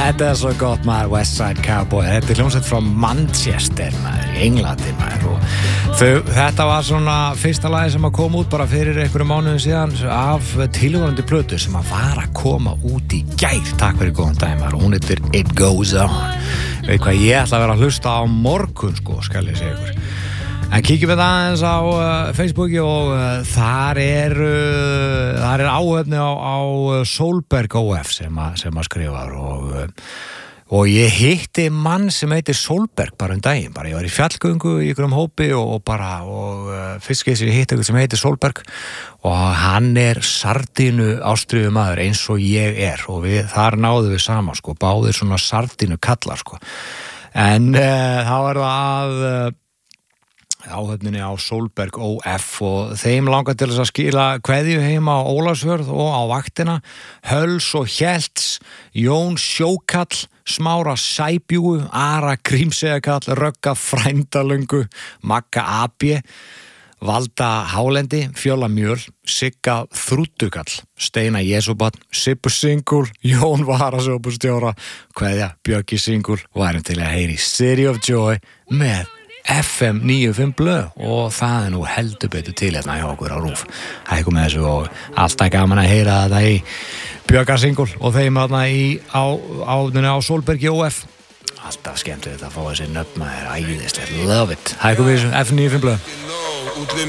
Þetta svo gott maður, West Side Cowboy. Þetta hljómsveit frá Manchester maður, í Englandi maður. Og þetta var svona fyrsta lagi sem að koma út bara fyrir einhverjum mánuðum síðan af tilvonandi plötu sem að var að koma út í gær. Takk fyrir góðan dæmar og hún heitir It Goes On. Veit hvað, ég ætla að vera að hlusta á morgun sko, skal ég segja ykkur. En kíkjum við aðeins á Facebooki og þar er áhöfni á Solberg OF sem að skrifar og ég hitti mann sem heitir Solberg bara daginn, bara ég var í fjallgöngu í ykkur hópi og fyrst skeið sem ég hitti ykkur sem heitir Solberg og hann er sardínu ástríðu maður eins og ég er og þar náðum við saman sko, báðir svona sardínu kallar sko, en þá er það áhöfninni á Solberg OF og þeim langar til þess að skila kveðju heima á Ólafsfjörð og á vaktina Höls og Hjelts, Jón Sjókall, Smára Sæbjúgu, Ara Grímseyjarkall, Rögga Frændalöngu, Magga Abje, Valda Hálendi, Fjóla Mjöl, Sigga Þrúttukall, Steina Jesúbarn, Sibbu Singul, Jón Varasjópustjóra, kveðja Björki Singul, værum til að heyri City of Joy með FM 95 blöð og það nú heldur betur til hérna hjá okkur á RÚV. Hækum með þessu og alltaf gaman að heyra þetta í Björka Singul og þeim þarna á Solbergi OF. Alltaf skemmt þetta að fá þessi nöfn, maður æðislegt, love it. Hækum við þessu FM 95 blöð.